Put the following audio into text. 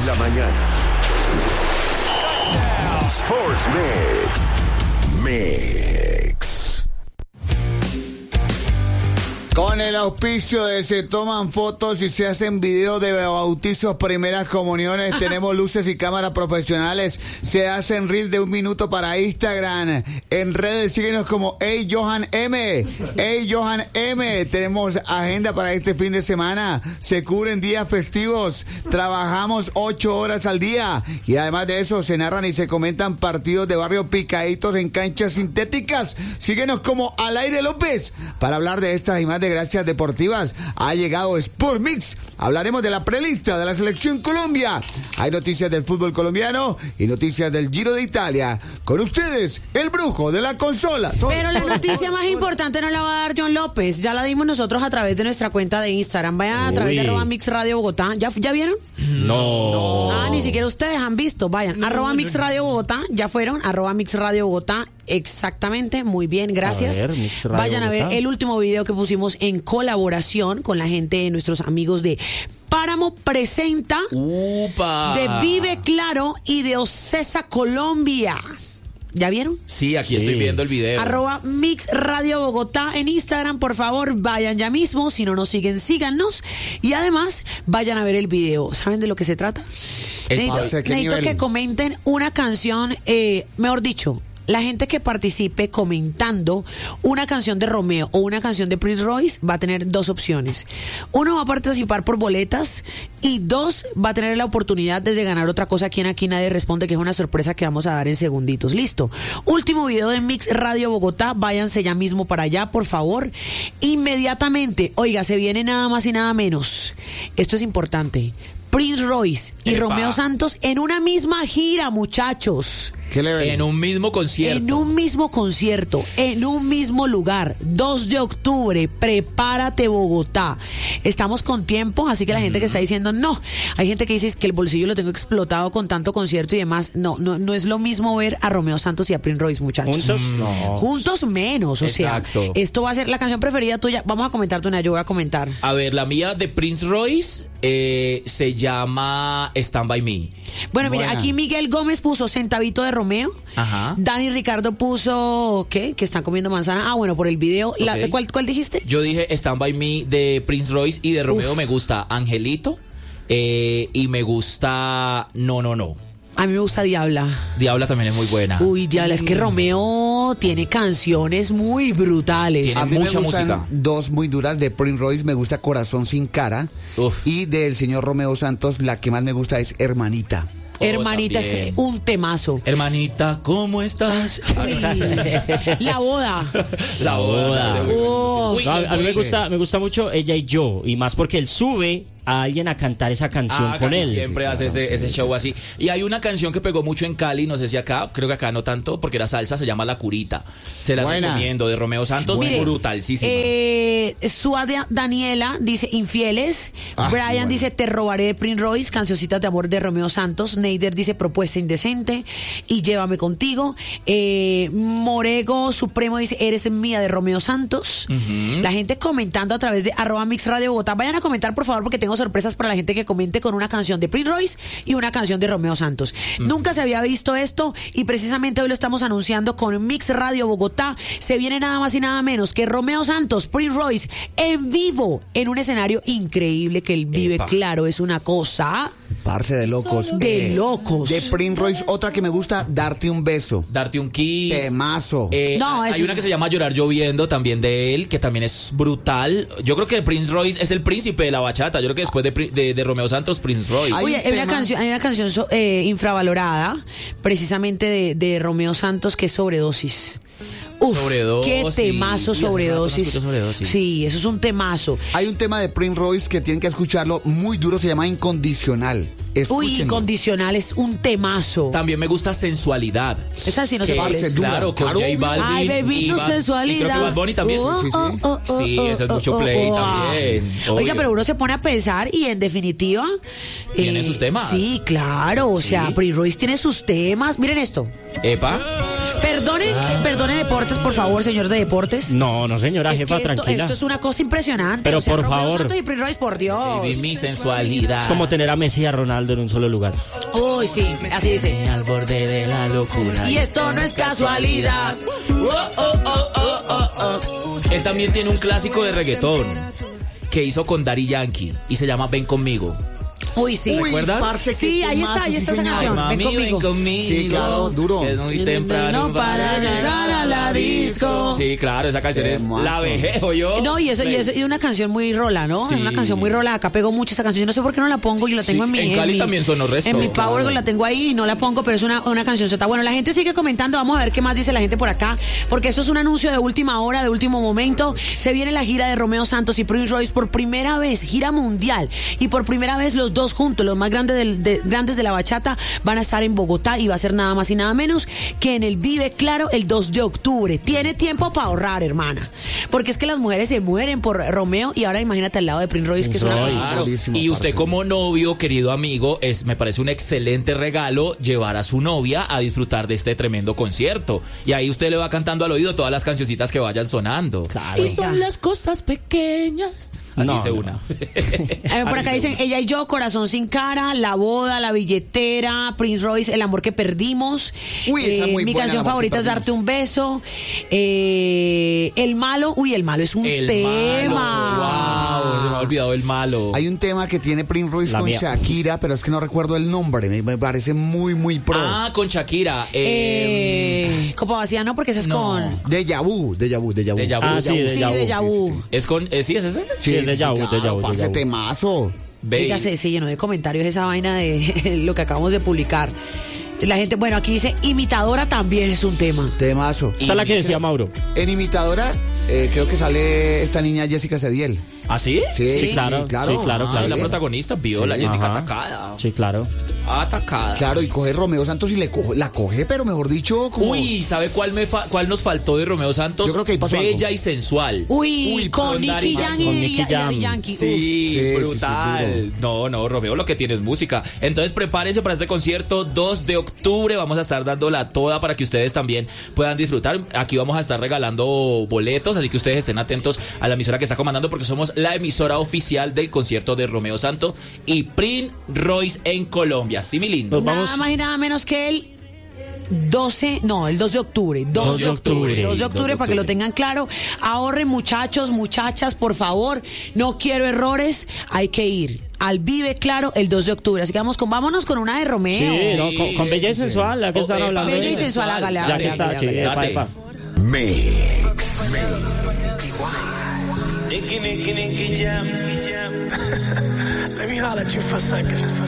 la mañana. Sports Mix. Con el auspicio de se toman fotos y se hacen videos de bautizos, primeras comuniones, tenemos luces y cámaras profesionales, se hacen reels de 1 minuto para Instagram, en redes síguenos como Johan M, tenemos agenda para este fin de semana, se cubren días festivos, trabajamos 8 horas al día y además de eso se narran y se comentan partidos de barrio picaditos en canchas sintéticas. Síguenos como Al Aire López para hablar de estas y más de gracias deportivas. Ha llegado Sport Mix. Hablaremos de la prelista de la selección Colombia. Hay noticias del fútbol colombiano y noticias del Giro de Italia. Con ustedes, el brujo de la consola. Pero la noticia más importante no la va a dar John López. Ya la dimos nosotros a través de nuestra cuenta de Instagram. Vayan a través de @Mix Radio Bogotá. ¿Ya vieron? No. Ah, ni siquiera ustedes han visto. Vayan, @Mix Radio Bogotá. Ya fueron, @Mix Radio Bogotá. Exactamente, muy bien, gracias. Vayan a ver el último video que pusimos en colaboración con la gente de nuestros amigos de Páramo Presenta, de Vive Claro y de Ocesa Colombia. ¿Ya vieron? Sí, aquí estoy viendo el video. @Mix Radio Bogotá en Instagram, por favor, vayan ya mismo. Si no nos siguen, síganos. Y además, vayan a ver el video. ¿Saben de lo que se trata? Necesito que comenten una canción, mejor dicho, la gente que participe comentando una canción de Romeo o una canción de Prince Royce va a tener 2 opciones. Uno va a participar por boletas y 2 va a tener la oportunidad de ganar otra cosa. Aquí nadie responde, que es una sorpresa que vamos a dar en segunditos. Listo. Último video de Mix Radio Bogotá. Váyanse ya mismo para allá, por favor. Inmediatamente. Oiga, se viene nada más y nada menos. Esto es importante. Prince Royce y Romeo Santos en una misma gira, muchachos. En un mismo concierto. En un mismo concierto, en un mismo lugar. 2 de octubre, prepárate Bogotá. Estamos con tiempo, así que la gente que está diciendo no, hay gente que dice que el bolsillo lo tengo explotado con tanto concierto y demás. No es lo mismo ver a Romeo Santos y a Prince Royce, muchachos. Juntos no. Juntos menos, Exacto. O sea, esto va a ser la canción preferida tuya. Vamos a comentarte una, yo voy a comentar. A ver, la mía de Prince Royce se llama Stand By Me. Bueno, mira, aquí Miguel Gómez puso Centavito de Romeo. Ajá. Dani Ricardo puso, ¿qué? Que están comiendo manzana. Ah, bueno, por el video. Okay. ¿Cuál dijiste? Yo dije Stand By Me de Prince Royce y de Romeo me gusta Angelito y me gusta No. A mí me gusta Diabla. Diabla también es muy buena. Uy, Diabla, es que Romeo tiene canciones muy brutales. Tiene a mí mucha me gustan música. 2 muy duras de Prince Royce. Me gusta Corazón Sin Cara. Uf. Y del señor Romeo Santos, la que más me gusta es Hermanita. Hermanita, también. es un temazo. Hermanita, ¿cómo estás? La boda. La boda. Oh. No, a mí me gusta mucho Ella y Yo, y más porque él sube a alguien a cantar esa canción con casi él. siempre hace ese show así. Y hay una canción que pegó mucho en Cali, no sé si acá, creo que acá no tanto, porque era salsa, se llama La Curita. Se la recomiendo, de Romeo Santos, brutalísima. Suada Daniela dice Infieles. Brian dice Te robaré de Prince Royce, cancioncitas de amor de Romeo Santos. Neider dice Propuesta indecente y Llévame contigo. Morego Supremo dice Eres mía de Romeo Santos. La gente comentando a través de @Mix Radio Bogotá. Vayan a comentar, por favor, porque tengo sorpresas para la gente que comente con una canción de Prince Royce y una canción de Romeo Santos. Nunca se había visto esto y precisamente hoy lo estamos anunciando con Mix Radio Bogotá. Se viene nada más y nada menos que Romeo Santos, Prince Royce en vivo en un escenario increíble que él vive. Claro, es una cosa Parce de locos. de locos. De Prince Royce, otra que me gusta, Darte un beso. Darte un kiss. Temazo. No, hay una que se llama Llorar lloviendo también de él, que también es brutal. Yo creo que Prince Royce es el príncipe de la bachata. Yo creo que después de Romeo Santos, Prince Royce. Hay Oye, un hay una tema- canción infravalorada, precisamente de Romeo Santos, que es Sobredosis. Uf, Sobredosis. qué temazo, Uy, hace rato no Sobredosis. escucho Sobredosis. Sí, eso es un temazo. Hay un tema de Prince Royce que tienen que escucharlo, muy duro, se llama Incondicional. Uy, Escúchenlo. Incondicional es un temazo. También me gusta Sensualidad. Esa sí no se Que puede. Parce, dura. claro, con Claro. J Balvin. Ay, baby, y tu sensualidad. Y creo que Bad Bunny también. Sí, ese es mucho play también. Oiga, obvio. pero uno se pone a pensar y en definitiva Tiene sus temas. Sí, claro, o sea, Sí. Prince Royce tiene sus temas. Miren esto. Epa. Perdone Deportes, por favor, señor de Deportes. No, señora jefa, tranquila. Esto es una cosa impresionante. Pero por favor. Santos y Prince Royce, por Dios. Mi sensualidad. Es como tener a Messi y a Ronaldo en un solo lugar. Uy, sí, así dice. Al borde de la locura. Y esto no es casualidad. Él también tiene un clásico de reggaetón que hizo con Daddy Yankee y se llama Ven Conmigo. Uy, sí. ¿Recuerdas? Sí, ahí está esa canción. Mami, ven conmigo. Sí, claro, duro. Es muy temprano para llegar a la disco. Sí, claro, esa canción es la vejejo yo. No, y una canción muy rola, ¿no? Sí. Es una canción muy rola. Acá pegó mucho esa canción. Yo no sé por qué no la pongo. Yo la tengo en mi... En Cali también sonó resto. En mi Power la tengo ahí y no la pongo, pero es una canción sota. Bueno, la gente sigue comentando. Vamos a ver qué más dice la gente por acá. Porque eso es un anuncio de última hora, de último momento. Se viene la gira de Romeo Santos y Prince Royce por primera vez. Gira mundial. Y por primera vez los dos juntos, los más grandes de la bachata, van a estar en Bogotá y va a ser nada más y nada menos que en el Vive Claro el 2 de octubre. Tiene tiempo para ahorrar, hermana. Porque es que las mujeres se mueren por Romeo y ahora imagínate al lado de Prince Royce, que es una cosa. Claro. Y usted como novio, querido amigo, me parece un excelente regalo llevar a su novia a disfrutar de este tremendo concierto. Y ahí usted le va cantando al oído todas las cancioncitas que vayan sonando. Claro. Y son las cosas pequeñas. Así dice una. Por acá dicen, Ella y yo, Corazón sin cara, La boda, La billetera, Prince Royce, El amor que perdimos. Uy, esa es muy mi buena, canción favorita es Darte un beso. El malo, el malo es un tema. Wow, se me ha olvidado El malo. Hay un tema que tiene Prince Royce con Shakira, pero es que no recuerdo el nombre. Me parece muy, muy pro. Ah, con Shakira. Copa vacía, no, porque ese es con... Deja Vu. Ah, sí, Deja Vu. ¿Es con... ¿Sí es ese? Sí, es Deja Vu. Parce, temazo. Fíjate, se llenó de comentarios esa vaina de lo que acabamos de publicar. La gente, bueno, aquí dice Imitadora también es un tema. Temazo. Esa es la que decía Mauro. En Imitadora, creo que sale esta niña Jessica Cediel. ¿Ah, sí? Sí, claro. La protagonista, Viola, Sí. Jessica Ajá. atacada. Sí, claro. Atacada. Claro, y coge Romeo Santos y la coge, pero mejor dicho, como... Uy, ¿sabe cuál nos faltó de Romeo Santos? Yo creo que ahí pasó Bella algo. y sensual. Con con Nicky Daddy Jam y Daddy Yankee. Sí, brutal. Sí, No, Romeo lo que tiene es música. Entonces prepárense para este concierto 2 de octubre. Vamos a estar dándola toda para que ustedes también puedan disfrutar. Aquí vamos a estar regalando boletos, así que ustedes estén atentos a la emisora que está comandando porque somos la emisora oficial del concierto de Romeo Santos y Prince Royce en Colombia. Sí, mi lindo. Nada más y nada menos que el 2 de octubre. 2 de octubre. 2 de octubre, para que lo tengan claro. Ahorren, muchachos, muchachas, por favor. No quiero errores. Hay que ir al Vive Claro el 2 de octubre. Así que vámonos con una de Romeo. Sí, no, con Bella y Sensual, la que están hablando. Bella y Sensual, hágale. Ya que está, sí, epa. Nicky jam. Let me holler at you for a second.